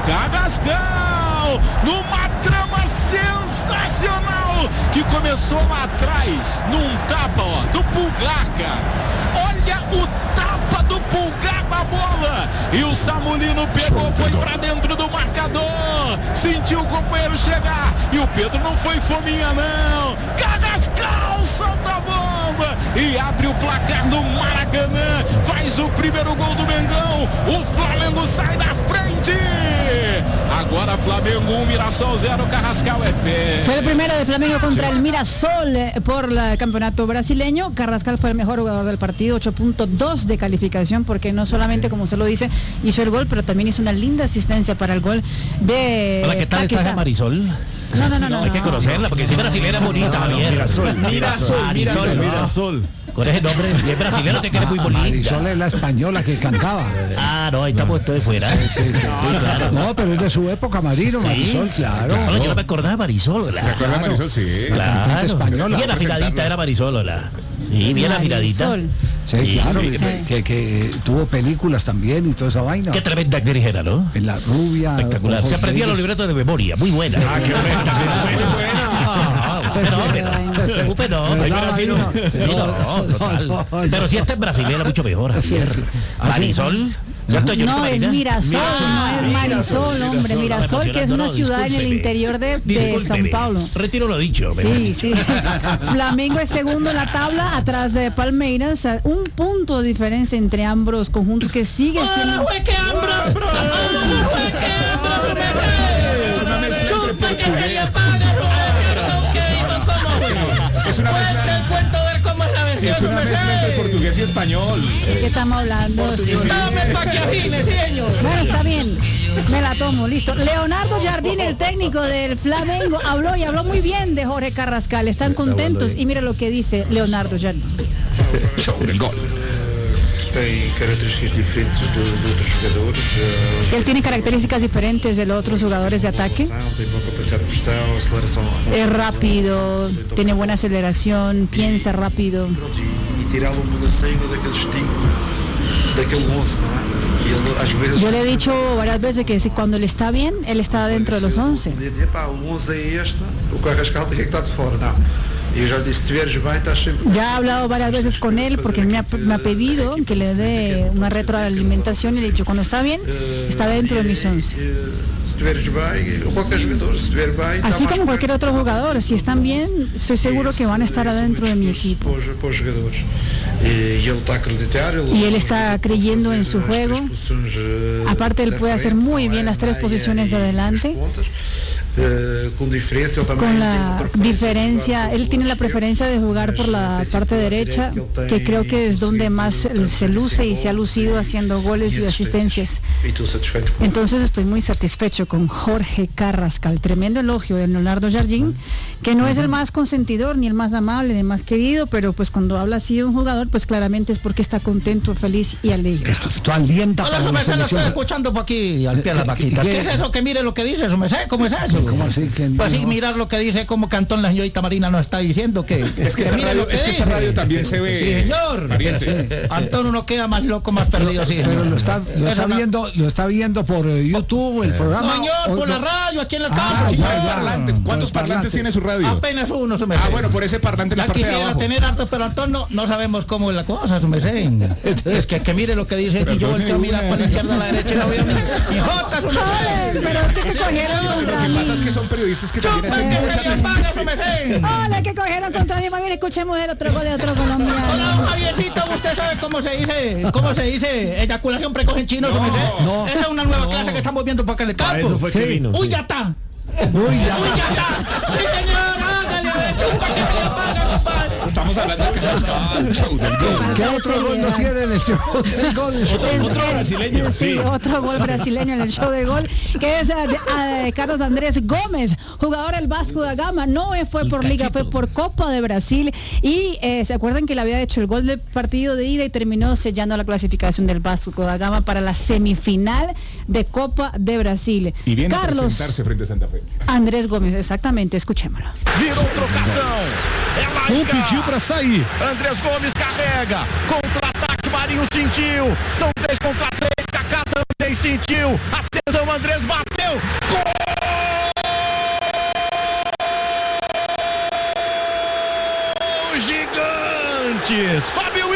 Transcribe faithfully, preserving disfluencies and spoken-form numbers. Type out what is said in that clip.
Carrascal, numa trama sensacional, que começou lá atrás, num tapa, ó, do Pulgar, cara. Olha o tapa do Pulgar na bola, e o Samulino pegou, foi pra dentro do marcador, sentiu o companheiro chegar, e o Pedro não foi fominha não. Carrascal solta a bomba e abre o placar no Maracanã, faz o primeiro gol do Mengão, o Flamengo sai da frente. Agora Flamengo um, Mirassol zero, Carrascal é fé. Fue el primero de Flamengo contra el Mirassol eh, por el campeonato brasileño. Carrascal fue el mejor jugador del partido, ocho punto dos de calificación, porque no solamente, como usted lo dice, hizo el gol, pero también hizo una linda asistencia para el gol de Hola, ¿qué tal Paquetá. estás, Marisol? No, no, no, no. Hay que conocerla, porque si brasileña es bonita, Javier. Mirasol, Mirasol, Mirasol, Mirasol. Con ese nombre, si es brasileño, te quieres muy bonita. Marisol es la española que cantaba. Ah, no, ahí estamos todos fuera. Sí, sí, sí. No, claro. No, pero es de su época, Marino, Sí. Marisol, claro. Hola, yo no me acordaba de Marisol. ¿Se acuerda de Marisol? Sí. Claro. española. Bien afiladita era Marisol, hola. Sí, bien afiladita. Marisol. Sí, Sí, claro, sí. que, que, que tuvo películas también y toda esa vaina. Qué tremenda actriz era, ¿no? En La Rubia. Espectacular. Ojos Se aprendía los Negros. libretos de memoria, muy buena. Ah, qué bueno, sí, Ah, fenómeno. Un fenómeno. ¿Verdad, Marino? Sí, no, total. no, no. Pero si esta es brasileña, mucho mejor, Javier. Sí, sí. Ah, sí. Marisol. ¿Cierto, No, señorita es Marisa? Mirasol, no es Marisol, hombre. Mirasol, que es una ciudad en el Discúlpeme. interior de, de San Discúlpeme. Paulo. Retiro lo dicho. mejor Sí, dicho. sí. Flamengo es segundo en la tabla, atrás de Palmeiras. Un punto de diferencia entre ambos conjuntos que sigue siendo... ¡Ahora fue que ambros! ¡Ahora fue que ambros! Es una mezcla entre ¡Chupa que se portugués. le apaga! Es una Cuenta mezcla, el cuento, ver cómo es la versión. es una no me mezcla entre sé. portugués y español. ¿De qué estamos hablando? Sí. Dame pa' que afine, señor. Bueno, está bien, me la tomo, listo. Leonardo Jardín, el técnico del Flamengo, habló y habló muy bien de Jorge Carrascal. Están contentos y mire lo que dice Leonardo Jardín. Sobre el gol. Tem características diferentes de, de outros jogadores. Él tiene características diferentes de los otros jugadores de ataque. Tem boa capacidade de pressão, aceleração. Es rápido, tiene buena aceleración, piensa rápido. E, e tirá-lo um pedacinho daquele estímulo, daquele once, não é? Que ele, às vezes, Yo le he dicho varias veces que si cuando él está bien, él está dentro de los once. podia dizer, pá, o onze é este, o Carrascal tem que estar de fora. Não. E eu já disse, se estiveres bem, estás sempre... Ya he hablado varias veces con él porque me ha, me ha pedido que le dé una retroalimentación y le he dicho, cuando está bien, está dentro de mis once. Eh, Se estiveres bem, ou qualquer jogador, se estiver bem... está Así mais como cualquier perto. otro jugador, si están bien, estoy seguro que van a estar adentro de mi equipo. Para os, para os jogadores. E ele está a acreditar. Ele, Y él está creyendo en su juego. Aparte, él puede hacer muy bien las tres posiciones de adelante. Con diferencia, ele também Con tem la uma preferência diferencia, de jugar él tiene la preferencia de jugar por la parte derecha, que creo que es donde más se luce y se ha lucido haciendo goles y asistencias. E estou satisfeito com Entonces estoy muy satisfecho con Jorge Carrascal. Tremendo elogio de Leonardo Jardín, que no es el más consentidor, ni el más amable, ni el más querido, pero pues cuando habla así de un jugador, pues claramente es porque está contento, feliz y alegre. Esto alienta Hola, para su la merced, lo estoy selección. escuchando por aquí, al pie de las vaquitas. ¿Qué- ¿Qué es eso? Que mire lo que dice, su merced, ¿cómo es eso? ¿Cómo así? Que Pues sí, no? mirar lo que dice, como cantón la señorita Marina nos está diciendo que... Es que esta mire radio, lo que es que esta dice. radio también se ve. Sí, señor. Pariente. Antón uno queda más loco, más perdido, sí. Pero lo está, lo Es está una- viendo, lo está viendo por eh, YouTube, el programa. Señor, o- por la no- radio, aquí en el Ah, campo, ya, señor. ya. Parlante. ¿Cuántos Los parlantes tiene su radio? Apenas uno, su merced. Ah, bueno, por ese parlante en la Ya parte de quisiera abajo. tener hartos, pero Antón no, no sabemos cómo es la cosa, su merced. Es que, que mire lo que dice y yo volteo a mirar para la izquierda, a la derecha y no veo ni ni jota, su Ole, merced. pero es que te cogieron Lo contra que mí. pasa es que son periodistas que también hacen Chúpate, mucha que apaga, su televisión. merced. Ole, que cogieron contra mí. Más bien escuchemos el otro gol de otro Hola, colombiano. Javiercito, ¿usted sabe cómo se dice, cómo se dice eyaculación precoz en chino, su merced? no. Esa es una nueva clase que estamos viendo por acá en el campo. Eso fue que vino. ¡Uy, ya está! Uy, ya. ¡Uy, ya está! ¡Sí, señor! ¡Hágale, a ver, chupa que se le apaga, compadre! Estamos hablando de Carrascal, show del gol. ¿Qué otro gol nos tiene en el show del gol? Es- Otro es- brasileño, sí, sí. otro gol brasileño en el show de gol, que es eh, de, eh, Carlos Andrés Gómez, jugador del Vasco da Gama. No fue por Liga, fue por Copa de Brasil. Y eh, se acuerdan que le había hecho el gol del partido de ida y terminó sellando la clasificación del Vasco da Gama para la semifinal de Copa de Brasil. Y viene a Carlos presentarse frente a Santa Fe. Andrés Gómez, exactamente, escuchémoslo. Virou trocação. É Um laica. pediu pra sair. Andrés Gomes carrega. Contra-ataque, Marinho sentiu. São três contra três. Kaká também sentiu. Atenção, Andrés bateu. Corinthians. Sobe o